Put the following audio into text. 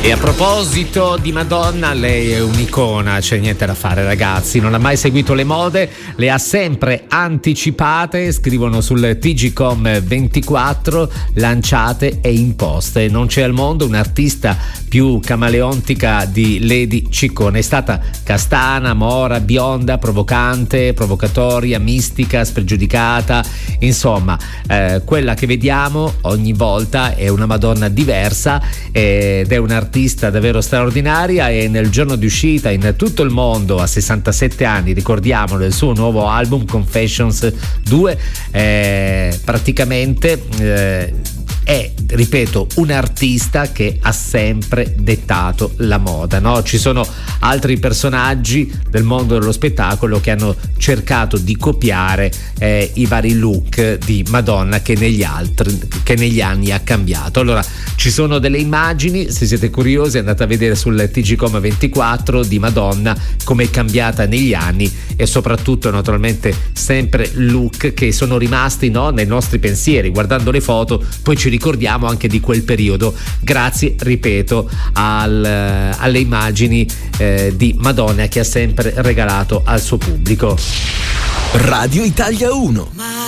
E a proposito di Madonna, lei è un'icona, c'è niente da fare ragazzi, non ha mai seguito le mode, le ha sempre anticipate, scrivono sul TGcom 24, lanciate e imposte. Non c'è al mondo un'artista più camaleontica di Lady Ciccone, è stata castana, mora, bionda, provocante, provocatoria, mistica, spregiudicata, insomma quella che vediamo ogni volta è una Madonna diversa ed è un'artista davvero straordinaria, e nel giorno di uscita in tutto il mondo a 67 anni, ricordiamolo, il suo nuovo album Confessions 2 praticamente è, ripeto, un artista che ha sempre dettato la moda, no? Ci sono altri personaggi del mondo dello spettacolo che hanno cercato di copiare i vari look di Madonna che negli anni ha cambiato. Allora ci sono delle immagini, se siete curiosi andate a vedere sul TGcom 24 di Madonna come è cambiata negli anni, e soprattutto naturalmente sempre look che sono rimasti, no, nei nostri pensieri. Guardando le foto poi ci ricordiamo anche di quel periodo, grazie, ripeto, alle immagini di Madonna che ha sempre regalato al suo pubblico. Radio Italia 1.